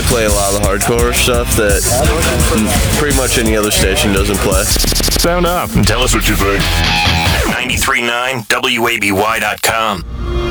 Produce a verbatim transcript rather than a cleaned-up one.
they play a lot of the hardcore stuff that pretty much any other station doesn't play. Sound up and tell us what you think. nine three nine W A B Y dot com.